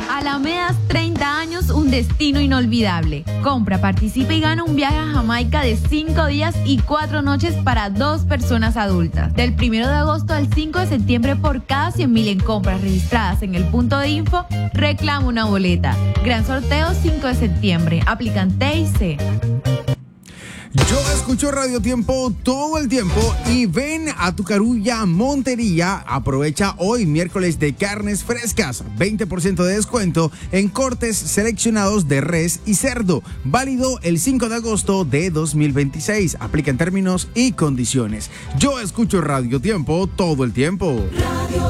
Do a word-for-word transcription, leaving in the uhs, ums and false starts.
Alamedas treinta años, un destino inolvidable. Compra, participa y gana un viaje a Jamaica de cinco días y cuatro noches para dos personas adultas. Del primero de agosto al cinco de septiembre, por cada cien mil en compras registradas en el punto de info, reclama una boleta. Gran sorteo cinco de septiembre. Aplican T y C. Yo escucho Radio Tiempo todo el tiempo y ven a tu Carulla Montería. Aprovecha hoy miércoles de carnes frescas, veinte por ciento de descuento en cortes seleccionados de res y cerdo. Válido el cinco de agosto de dos mil veintiséis. Aplica en términos y condiciones. Yo escucho Radio Tiempo todo el tiempo.